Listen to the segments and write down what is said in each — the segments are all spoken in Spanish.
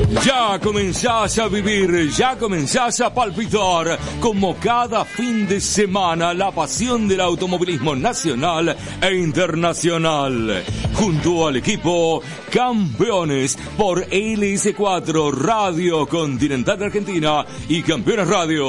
Ya comenzás a vivir, ya comenzás a palpitar, como cada fin de semana, la pasión del automovilismo nacional e internacional. Junto al equipo Campeones por LS4 Radio Continental Argentina y Campeones Radio.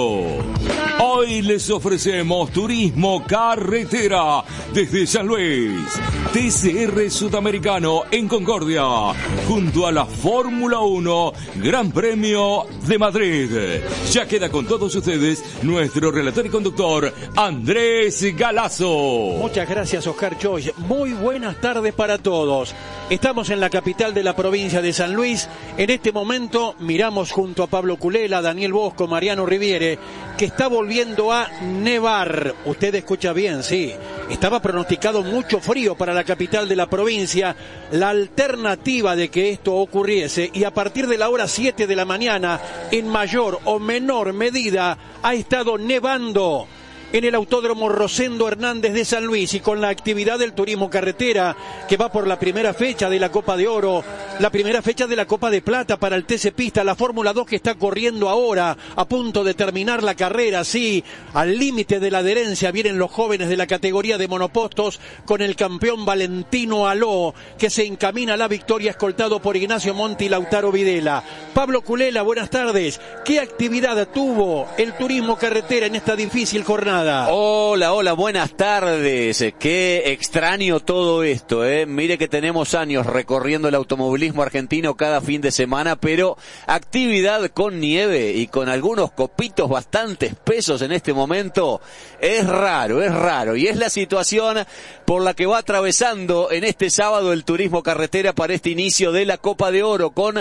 Hoy les ofrecemos turismo carretera desde San Luis, TCR Sudamericano en Concordia, junto a la Fórmula 1 Gran Premio de Madrid. Ya queda con todos ustedes nuestro relator y conductor Andrés Galazo. Muchas gracias, Oscar Choy. Muy buenas tardes para todos. Estamos en la capital de la provincia de San Luis. En este momento miramos junto a Pablo Culela, Daniel Bosco, Mariano Riviere, que está volviendo a nevar. Usted escucha bien, sí. Estaba pronosticado mucho frío para la capital de la provincia. La alternativa de que esto ocurriese, y a partir de la hora 7 de la mañana, en mayor o menor medida, ha estado nevando en el Autódromo Rosendo Hernández de San Luis, y con la actividad del turismo carretera que va por la primera fecha de la Copa de Oro, la primera fecha de la Copa de Plata para el TC Pista, la Fórmula 2 que está corriendo ahora, a punto de terminar la carrera, sí, al límite de la adherencia vienen los jóvenes de la categoría de monopostos con el campeón Valentino Aló, que se encamina a la victoria escoltado por Ignacio Monti y Lautaro Videla. Pablo Culela, buenas tardes. ¿Qué actividad tuvo el turismo carretera en esta difícil jornada? Hola, buenas tardes. Qué extraño todo esto, Mire que tenemos años recorriendo el automovilismo argentino cada fin de semana, pero actividad con nieve y con algunos copitos bastante espesos en este momento es raro. Y es la situación por la que va atravesando en este sábado el turismo carretera para este inicio de la Copa de Oro con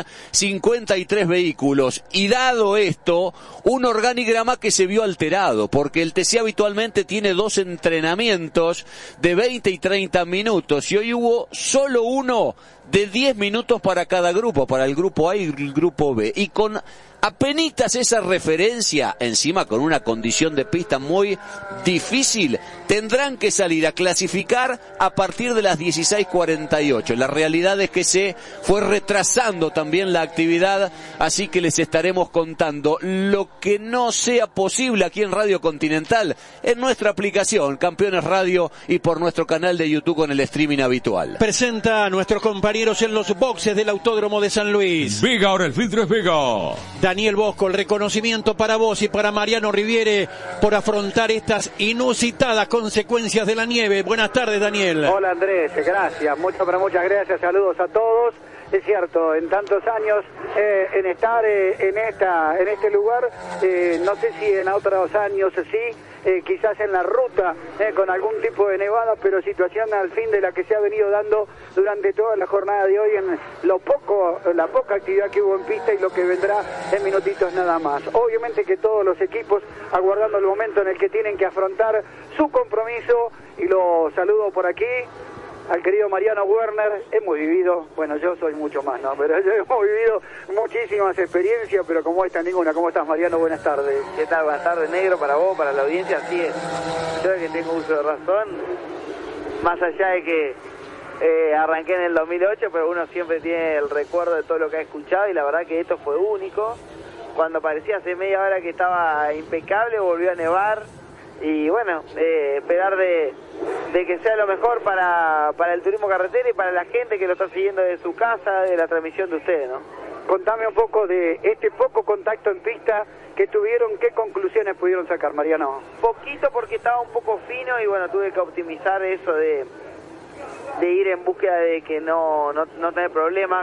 53 vehículos. Y dado esto, un organigrama que se vio alterado, porque el TC habitualmente tiene 2 entrenamientos de 20 y 30 minutos y hoy hubo solo uno de 10 minutos para cada grupo, para el grupo A y el grupo B, y con apenitas esa referencia, encima con una condición de pista muy difícil, tendrán que salir a clasificar a partir de las 16:48. La realidad es que se fue retrasando también la actividad, así que les estaremos contando lo que no sea posible aquí en Radio Continental, en nuestra aplicación Campeones Radio y por nuestro canal de YouTube con el streaming habitual. Presenta a nuestros compañeros en los boxes del Autódromo de San Luis. Vega, ahora el filtro es Vega. Daniel Bosco, el reconocimiento para vos y para Mariano Riviere por afrontar estas inusitadas consecuencias de la nieve. Buenas tardes, Daniel. Hola, Andrés, gracias, muchas gracias, saludos a todos. Es cierto, en tantos años en estar en este lugar, no sé si en otros años sí, quizás en la ruta con algún tipo de nevada, pero situación al fin de la que se ha venido dando durante toda la jornada de hoy, en la poca actividad que hubo en pista y lo que vendrá en minutitos nada más. Obviamente que todos los equipos aguardando el momento en el que tienen que afrontar su compromiso, y lo saludo por aquí al querido Mariano Werner. Hemos vivido, bueno, yo soy mucho más, ¿no? Pero hemos vivido muchísimas experiencias, pero como esta ninguna. ¿Cómo estás, Mariano? Buenas tardes. ¿Qué tal? Buenas tardes, negro, para vos, para la audiencia. Así es, yo que tengo uso de razón, más allá de que arranqué en el 2008, pero uno siempre tiene el recuerdo de todo lo que ha escuchado, y la verdad que esto fue único. Cuando parecía hace media hora que estaba impecable, volvió a nevar, y bueno, esperar de que sea lo mejor para el turismo carretera y para la gente que lo está siguiendo desde su casa, de la transmisión de ustedes, ¿no? Contame un poco de este poco contacto en pista que tuvieron, ¿qué conclusiones pudieron sacar, Mariano? Poquito, porque estaba un poco fino y bueno, tuve que optimizar eso de ir en búsqueda de que no tener problema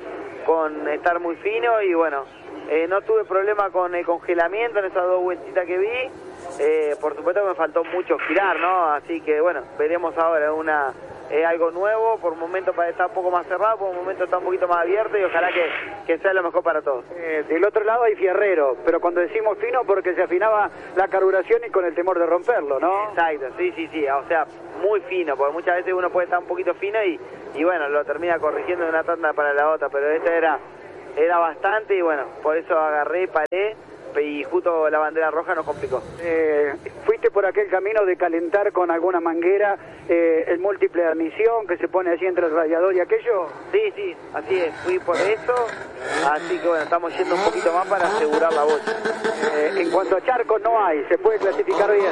con estar muy fino, y bueno, no tuve problema con el congelamiento en esas 2 vueltitas que vi. Por supuesto que me faltó mucho girar, ¿no? Así que bueno, veremos ahora algo nuevo. Por un momento está un poco más cerrado, por un momento está un poquito más abierto, y ojalá que sea lo mejor para todos. Del otro lado hay fierrero, pero cuando decimos fino, porque se afinaba la carburación y con el temor de romperlo, ¿no? Exacto, sí, o sea, muy fino, porque muchas veces uno puede estar un poquito fino y bueno, lo termina corrigiendo de una tanda para la otra, pero esta era bastante, y bueno, por eso agarré y paré y justo la bandera roja nos complicó. ¿Fuiste por aquel camino de calentar con alguna manguera el múltiple de admisión que se pone allí entre el radiador y aquello? Sí, así es, fui por eso, así que bueno, estamos yendo un poquito más para asegurar la bocha. En cuanto a charcos no hay, se puede clasificar bien.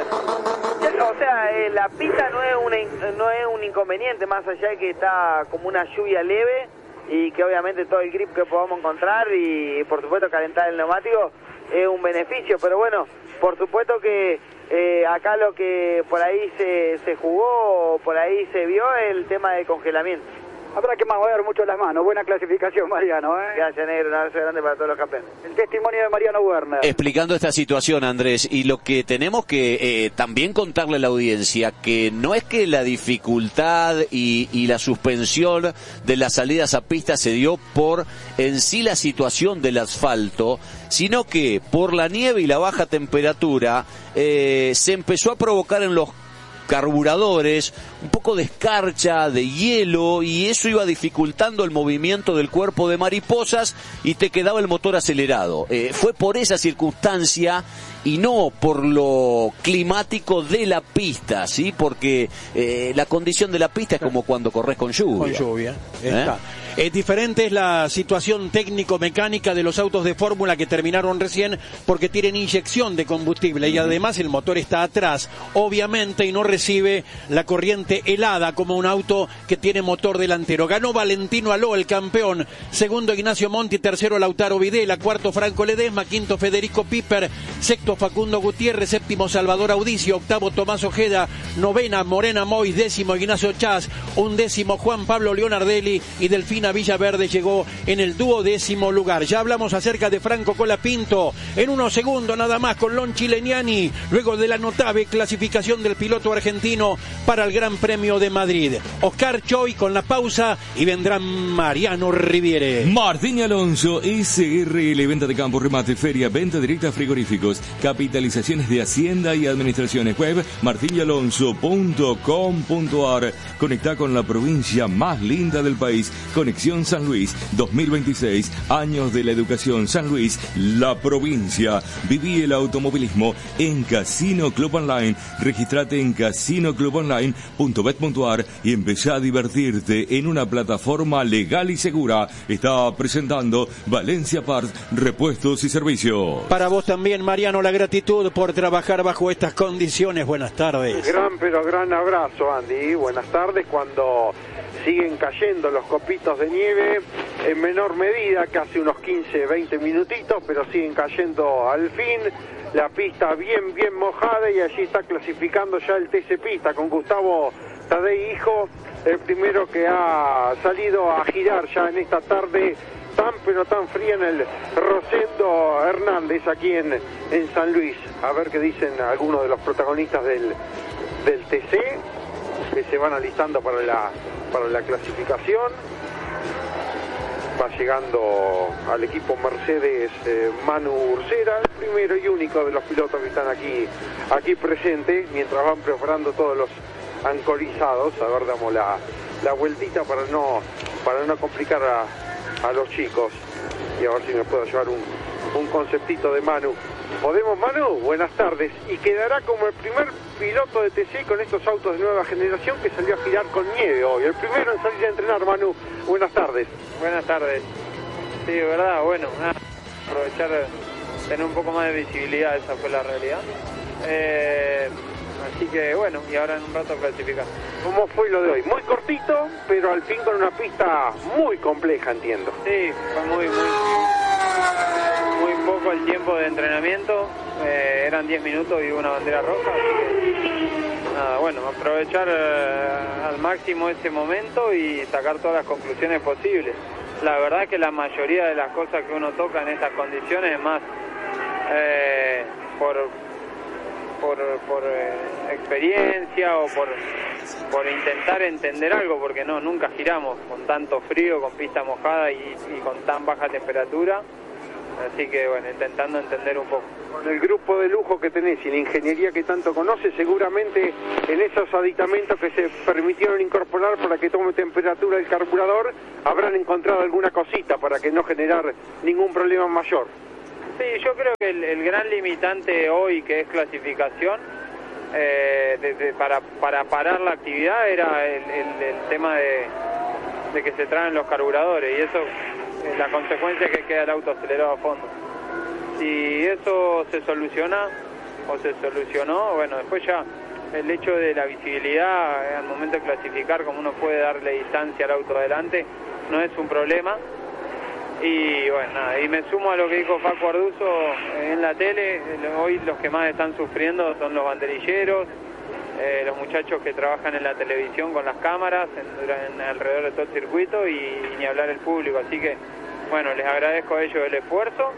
O sea, la pista no es un inconveniente, más allá de que está como una lluvia leve y que obviamente todo el grip que podamos encontrar y por supuesto calentar el neumático es un beneficio, pero bueno, por supuesto que acá lo que por ahí se jugó, por ahí se vio el tema del congelamiento. Habrá que mover mucho las manos. Buena clasificación, Mariano. Gracias, negro. Un abrazo grande para todos los campeones. El testimonio de Mariano Werner. Explicando esta situación, Andrés, y lo que tenemos que también contarle a la audiencia, que no es que la dificultad y la suspensión de las salidas a pista se dio por en sí la situación del asfalto, sino que por la nieve y la baja temperatura se empezó a provocar en los carburadores un poco de escarcha, de hielo, y eso iba dificultando el movimiento del cuerpo de mariposas y te quedaba el motor acelerado. Fue por esa circunstancia y no por lo climático de la pista, ¿sí? Porque la condición de la pista es como cuando corres con lluvia. Con lluvia, está. Diferente es la situación técnico-mecánica de los autos de fórmula que terminaron recién porque tienen inyección de combustible y además el motor está atrás, obviamente, y no recibe la corriente helada como un auto que tiene motor delantero. Ganó Valentino Aló, el campeón. Segundo, Ignacio Monti. Tercero, Lautaro Videla. Cuarto, Franco Ledesma. Quinto, Federico Piper. Sexto, Facundo Gutiérrez. Séptimo, Salvador Audicio. Octavo, Tomás Ojeda. Novena, Morena Mois. Décimo, Ignacio Chas. Undécimo, Juan Pablo Leonardelli. Y Delfina Villaverde llegó en el 12º lugar. Ya hablamos acerca de Franco Colapinto en unos segundos nada más con Lon Chileniani, luego de la notable clasificación del piloto argentino para el Gran Premio de Madrid. Oscar Choi con la pausa y vendrán Mariano Riviere. Martín Alonso, SRL, venta de campo, remate, feria, venta directa, frigoríficos, capitalizaciones de Hacienda y administraciones. Web martinialonso.com.ar. Conecta con la provincia más linda del país. Conexión San Luis 2026, años de la educación. San Luis, la provincia. Viví el automovilismo en Casino Club Online. Registrate en casinoclubonline.bet.ar y empezá a divertirte en una plataforma legal y segura. Está presentando Valencia Parts, repuestos y servicios. Para vos también, Mariano, la gratitud por trabajar bajo estas condiciones. Buenas tardes. Gran abrazo, Andy. Buenas tardes. Cuando siguen cayendo los copitos de nieve, en menor medida, casi unos 15, 20 minutitos, pero siguen cayendo al fin. La pista bien mojada y allí está clasificando ya el TC Pista con Gustavo Tadei Hijo, el primero que ha salido a girar ya en esta tarde tan fría en el Rosendo Hernández aquí en San Luis. A ver qué dicen algunos de los protagonistas del TC que se van alistando para la clasificación. Va llegando al equipo Mercedes Manu Ursera, el primero y único de los pilotos que están aquí presentes, mientras van preparando todos los ancorizados. A ver, damos la vueltita para no complicar a los chicos, y a ver si me puedo llevar un conceptito de Manu. ¿Podemos, Manu? Buenas tardes. Y quedará como el primer piloto de TC con estos autos de nueva generación que salió a girar con nieve hoy. El primero en salir a entrenar, Manu. Buenas tardes. Buenas tardes. Sí, de verdad, bueno, aprovechar, tener un poco más de visibilidad, esa fue la realidad. Así que bueno, y ahora en un rato clasificar. ¿Cómo fue lo de hoy? Muy cortito, pero al fin con una pista muy compleja, entiendo. Sí, fue muy poco el tiempo de entrenamiento, eran 10 minutos y una bandera roja, así que nada, bueno, aprovechar al máximo ese momento y sacar todas las conclusiones posibles. La verdad es que la mayoría de las cosas que uno toca en estas condiciones es más por experiencia o por intentar entender algo, porque nunca giramos con tanto frío, con pista mojada y con tan baja temperatura. Así que bueno, intentando entender un poco. Con el grupo de lujo que tenés y la ingeniería que tanto conoces, seguramente en esos aditamentos que se permitieron incorporar para que tome temperatura el carburador, habrán encontrado alguna cosita para que no generar ningún problema mayor. Sí, yo creo que el gran limitante hoy, que es clasificación, para parar la actividad, era el tema de que se traen los carburadores, y eso es la consecuencia, que queda el auto acelerado a fondo. Si eso se soluciona, o se solucionó, bueno, después ya el hecho de la visibilidad al momento de clasificar, como uno puede darle distancia al auto adelante, no es un problema. Y bueno, nada, y me sumo a lo que dijo Facu Arduzo en la tele. Hoy los que más están sufriendo son los banderilleros, los muchachos que trabajan en la televisión con las cámaras alrededor de todo el circuito, y ni hablar el público. Así que bueno, les agradezco a ellos el esfuerzo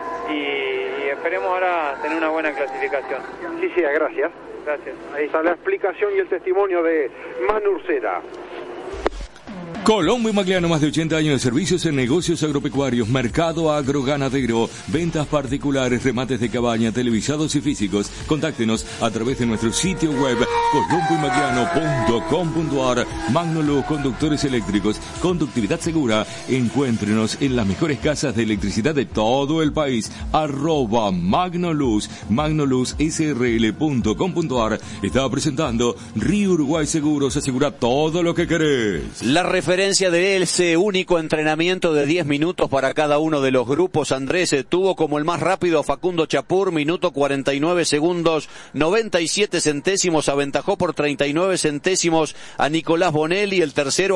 y esperemos ahora tener una buena clasificación. Sí, gracias. Gracias. Ahí está la explicación y el testimonio de Manu Ursera. Colombo y Magliano, más de 80 años de servicios en negocios agropecuarios, mercado agroganadero, ventas particulares, remates de cabaña, televisados y físicos. Contáctenos a través de nuestro sitio web colomboymagliano.com.ar. Magnoluz, conductores eléctricos, conductividad segura. Encuéntrenos en las mejores casas de electricidad de todo el país. @Magnoluz, magnoluzsrl.com.ar. Estaba presentando Río Uruguay Seguros. Asegura todo lo que querés. La referencia de ese único entrenamiento de 10 minutos para cada uno de los grupos. Andrés tuvo como el más rápido a Facundo Chapur, minuto 49 segundos 97 centésimos, aventajó por 39 centésimos a Nicolás Bonelli. El tercero a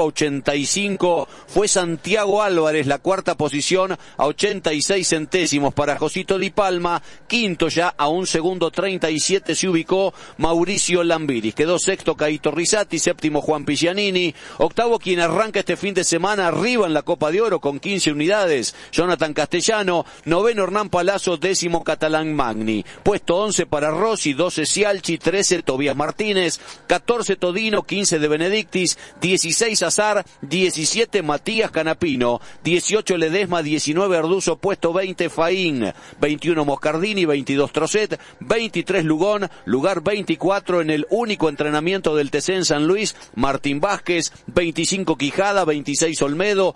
85 fue Santiago Álvarez, la cuarta posición a 86 centésimos para Josito Di Palma. Quinto ya a 1 segundo 37 se ubicó Mauricio Lambiris. Quedó sexto Caito Rizzati, séptimo Juan Pigianini, octavo quien arranca este fin de semana arriba en la Copa de Oro con 15 unidades, Jonathan Castellano, noveno Hernán Palazzo, décimo Catalán Magni, puesto 11 para Rossi, 12 Cialchi, 13 Tobías Martínez, 14 Todino, 15 de Benedictis, 16 Azar, 17 Matías Canapino, 18 Ledesma, 19 Arduzo, puesto 20 Faín, 21 Moscardini, 22 Trocet, 23 Lugón, lugar 24 en el único entrenamiento del TC en San Luis, Martín Vázquez, 25 Quijada, 26 Olmedo,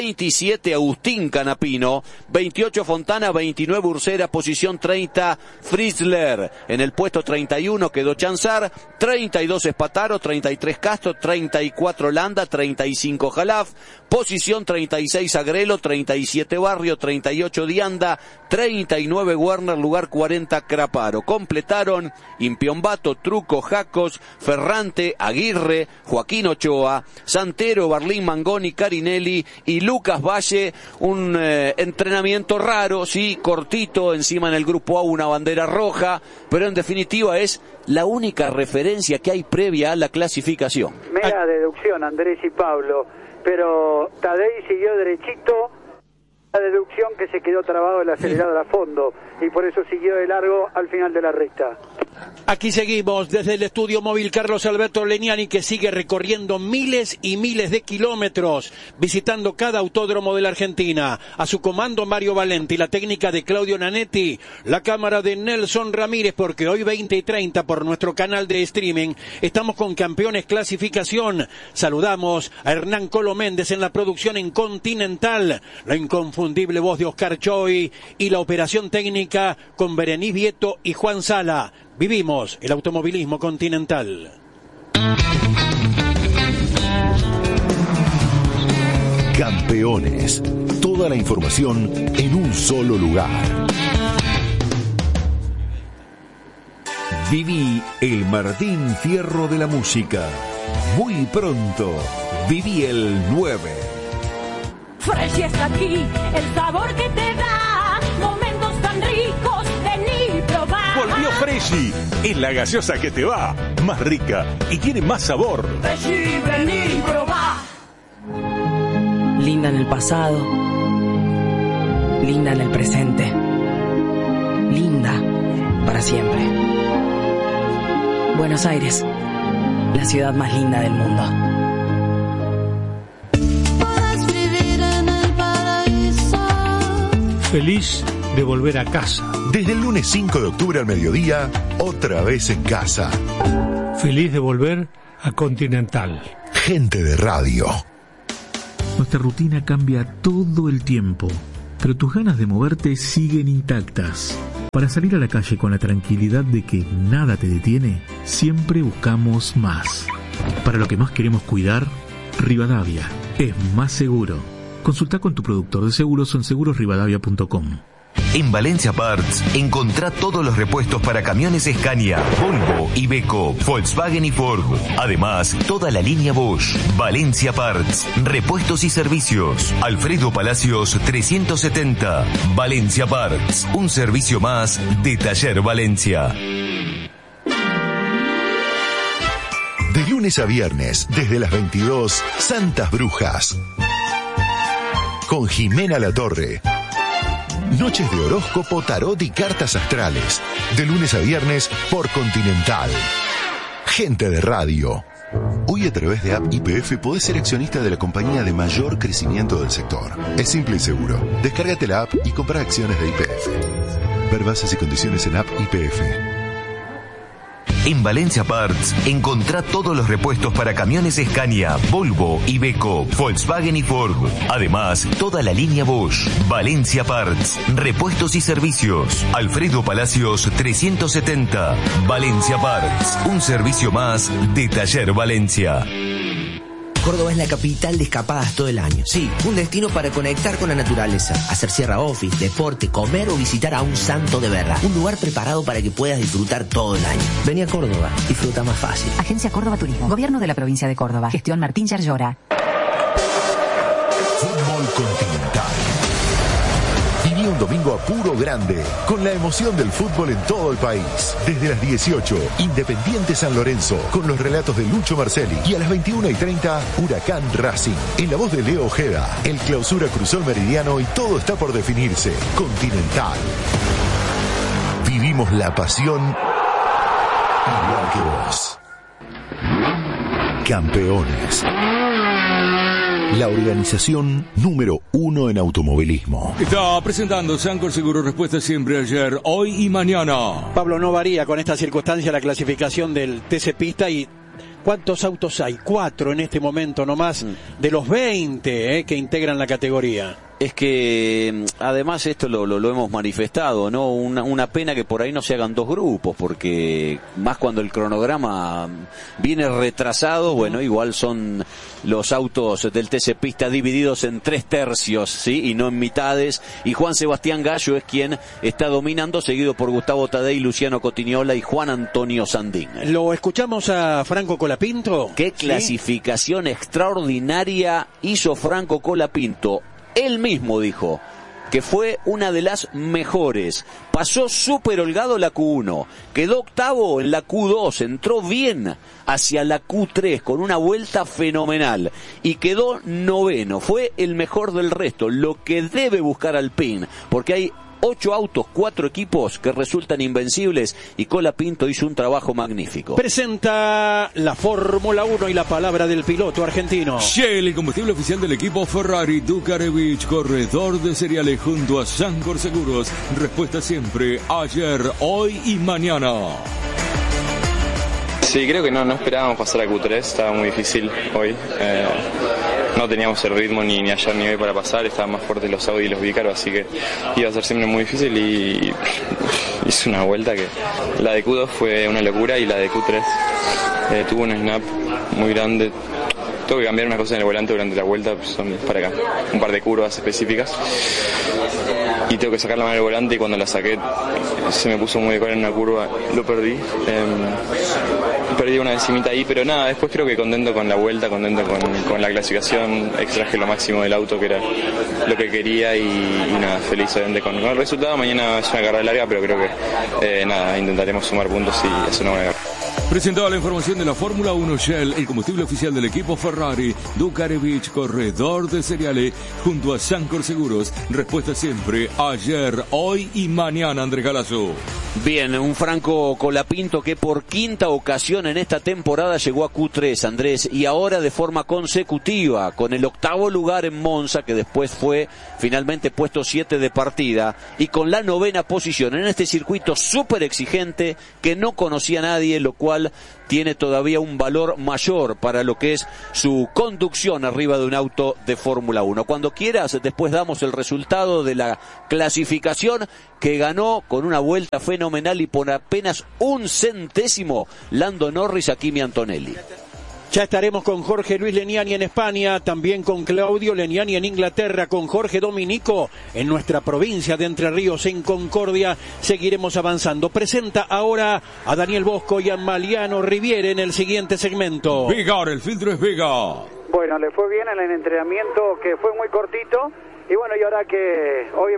27 Agustín Canapino, 28 Fontana, 29 Ursera, posición 30 Fritzler. En el puesto 31 quedó Chanzar, 32 Espataro, 33 Castro, 34 Landa, 35 Jalaf, posición 36 Agrelo, 37 Barrio, 38 Dianda, 39 Werner, lugar 40 Craparo. Completaron Impiombato, Truco, Jacos, Ferrante, Aguirre, Joaquín Ochoa, Santero, Barlín, Mangoni, Carinelli y Lucas Valle. Un entrenamiento raro, sí, cortito, encima en el grupo A una bandera roja, pero en definitiva es la única referencia que hay previa a la clasificación. Mera deducción, Andrés y Pablo, pero Tadei siguió derechito, la deducción que se quedó trabado el acelerador a fondo y por eso siguió de largo al final de la recta. Aquí seguimos desde el estudio móvil Carlos Alberto Leniani, que sigue recorriendo miles y miles de kilómetros, visitando cada autódromo de la Argentina. A su comando Mario Valenti, la técnica de Claudio Nanetti, la cámara de Nelson Ramírez, porque hoy 20 y 30 por nuestro canal de streaming estamos con Campeones Clasificación. Saludamos a Hernán Colo Méndez en la producción en Continental, la inconfundible voz de Oscar Choi y la operación técnica con Berenice Vieto y Juan Sala. Vivimos el automovilismo continental. Campeones. Toda la información en un solo lugar. Viví el Martín Fierro de la música. Muy pronto, viví el 9. Fresh está aquí, el sabor que te da momentos tan ricos, vení probar. Volvió Freshy, es la gaseosa que te va, más rica y tiene más sabor. Freshy, vení probar. Linda en el pasado, linda en el presente, linda para siempre. Buenos Aires, la ciudad más linda del mundo. Feliz de volver a casa. Desde el lunes 5 de octubre al mediodía, otra vez en casa. Feliz de volver a Continental. Gente de radio. Nuestra rutina cambia todo el tiempo. pero tus ganas de moverte siguen intactas. Para salir a la calle con la tranquilidad de que nada te detiene, siempre buscamos más. Para lo que más queremos cuidar, Rivadavia es más seguro. Consulta con tu productor de seguros o en segurosrivadavia.com. En Valencia Parts, encontrá todos los repuestos para camiones Scania, Volvo, Iveco, Volkswagen y Ford. Además, toda la línea Bosch. Valencia Parts, repuestos y servicios. Alfredo Palacios 370. Valencia Parts, un servicio más de Taller Valencia. De lunes a viernes, desde las 22, Santas Brujas. Con Jimena Latorre. Noches de horóscopo, tarot y cartas astrales. De lunes a viernes por Continental. Gente de radio. Hoy a través de App YPF podés ser accionista de la compañía de mayor crecimiento del sector. Es simple y seguro. Descárgate la app y compra acciones de YPF. Ver bases y condiciones en App YPF. En Valencia Parts, encontrá todos los repuestos para camiones Scania, Volvo, Iveco, Volkswagen y Ford. Además, toda la línea Bosch. Valencia Parts, repuestos y servicios. Alfredo Palacios 370. Valencia Parts, un servicio más de Taller Valencia. Córdoba es la capital de escapadas todo el año. Sí, un destino para conectar con la naturaleza, hacer sierra office, deporte, comer o visitar a un santo de verdad. Un lugar preparado para que puedas disfrutar todo el año. Vení a Córdoba, disfruta más fácil. Agencia Córdoba Turismo. Gobierno de la provincia de Córdoba. Gestión Martín Yarlora. Fútbol Continental. Viví un domingo a puro grande, con la emoción del fútbol en todo el país. Desde las 18, Independiente San Lorenzo, con los relatos de Lucho Marcelli. Y a las 21:30, Huracán Racing. En la voz de Leo Ojeda, el Clausura cruzó el meridiano y todo está por definirse. Continental. Vivimos la pasión igual que vos. Campeones. La organización número 1 en automovilismo. Está presentando Sancor Seguro, respuesta siempre ayer, hoy y mañana. Pablo, no varía con esta circunstancia la clasificación del TC Pista y ¿cuántos autos hay? 4 en este momento nomás de los 20 que integran la categoría. Es que además esto lo hemos manifestado, ¿no? Una pena que por ahí no se hagan 2 grupos, porque más cuando el cronograma viene retrasado, bueno, igual son los autos del TC Pista divididos en 3 tercios, ¿sí? Y no en mitades, y Juan Sebastián Gallo es quien está dominando, seguido por Gustavo Tadei, Luciano Cotignola y Juan Antonio Sandín. ¿Lo escuchamos a Franco Colapinto? ¿Qué clasificación extraordinaria hizo Franco Colapinto? Él mismo dijo que fue una de las mejores. Pasó súper holgado la Q1, quedó octavo en la Q2, entró bien hacia la Q3 con una vuelta fenomenal y quedó noveno. Fue el mejor del resto, lo que debe buscar Alpine, porque hay 8 autos, 4 equipos que resultan invencibles y Colapinto hizo un trabajo magnífico. Presenta la Fórmula 1 y la palabra del piloto argentino. Shell, el combustible oficial del equipo Ferrari. Dukarevich, corredor de cereales junto a Sancor Seguros. Respuesta siempre, ayer, hoy y mañana. Sí, creo que no esperábamos pasar a Q3, estaba muy difícil hoy. No teníamos el ritmo ni ayer ni hoy para pasar, estaban más fuertes los Audi y los Vícaro, así que iba a ser siempre muy difícil y hice una vuelta que la de Q2 fue una locura y la de Q3 tuvo un snap muy grande. Tengo que cambiar unas cosas en el volante durante la vuelta, son para acá, un par de curvas específicas. Y tengo que sacar la mano del volante y cuando la saqué se me puso muy de cola en una curva, lo perdí. Perdí una decimita ahí, pero nada, después creo que contento con la vuelta, contento con la clasificación, extraje lo máximo del auto que era lo que quería y nada, feliz obviamente con el resultado. Mañana es una carrera larga, pero creo que nada, intentaremos sumar puntos y hacer una buena carrera. Presentaba la información de la Fórmula 1 Shell, el combustible oficial del equipo Ferrari. Dukarevich, corredor de cereales, junto a Sancor Seguros. Respuesta siempre, ayer, hoy y mañana, Andrés Galazo. Bien, un Franco Colapinto que por 5ª ocasión en esta temporada llegó a Q3, Andrés, y ahora de forma consecutiva, con el 8º lugar en Monza, que después fue finalmente puesto 7 de partida, y con la 9ª posición en este circuito súper exigente que no conocía nadie, lo cual tiene todavía un valor mayor para lo que es su conducción arriba de un auto de Fórmula 1. Cuando quieras, después damos el resultado de la clasificación que ganó con una vuelta fenomenal y por apenas un centésimo Lando Norris a Kimi Antonelli. Ya estaremos con Jorge Luis Leniani en España, también con Claudio Leniani en Inglaterra, con Jorge Dominico en nuestra provincia de Entre Ríos, en Concordia. Seguiremos avanzando. Presenta ahora a Daniel Bosco y a Mariano Riviere en el siguiente segmento. Vigar, el filtro es Vega. Bueno, le fue bien en el entrenamiento, que fue muy cortito. Y bueno, y ahora que hoy